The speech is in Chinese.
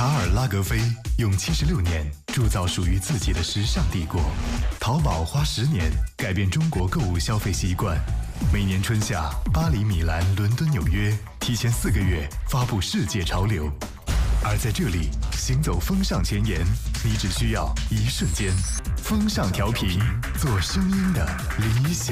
卡尔拉格菲用76年铸造属于自己的时尚帝国，淘宝花10年改变中国购物消费习惯。每年春夏，巴黎、米兰、伦敦、纽约提前4个月发布世界潮流，而在这里行走风尚前沿，你只需要一瞬间。风尚调频，做声音的理想。